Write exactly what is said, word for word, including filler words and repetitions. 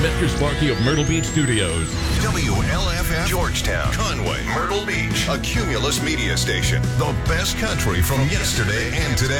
Mister Sparky of Myrtle Beach Studios. W L F F, Georgetown, Conway, Myrtle Beach, a Cumulus media station. The best country from yesterday and today.